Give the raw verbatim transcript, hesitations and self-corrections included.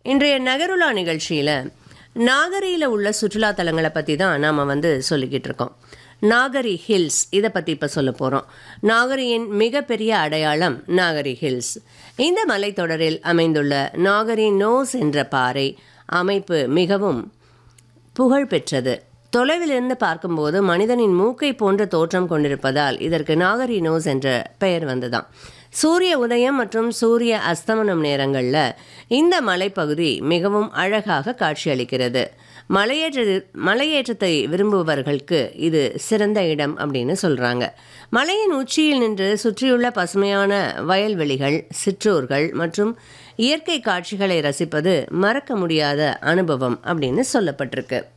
இன்றைய நகருலா நிகழ்ச்சியில் நாகரியில் உள்ள சுற்றுலா தலங்களை பற்றி தான் நாம் வந்து சொல்லிக்கிட்டு இருக்கோம். நாகரி ஹில்ஸ் இதை பற்றி இப்போ சொல்ல போகிறோம். நாகரியின் மிகப்பெரிய அடையாளம் நாகரி ஹில்ஸ். இந்த மலைத்தொடரில் அமைந்துள்ள நாகரி நோஸ் என்ற பாறை அமைப்பு மிகவும் புகழ்பெற்றது. தொலைவிலிருந்து பார்க்கும்போது மனிதனின் மூக்கை போன்ற தோற்றம் கொண்டிருப்பதால் இதற்கு நாகரி நோஸ் என்ற பெயர் வந்ததாம். சூரிய உதயம் மற்றும் சூரிய அஸ்தமனம் நேரங்களில் இந்த மலைப்பகுதி மிகவும் அழகாக காட்சியளிக்கிறது. மலையேற்ற மலையேற்றத்தை விரும்புபவர்களுக்கு இது சிறந்த இடம் அப்படின்னு சொல்கிறாங்க. மலையின் உச்சியில் நின்று சுற்றியுள்ள பசுமையான வயல்வெளிகள், சிற்றூர்கள் மற்றும் இயற்கை காட்சிகளை ரசிப்பது மறக்க முடியாத அனுபவம் அப்படின்னு சொல்லப்பட்டிருக்கு.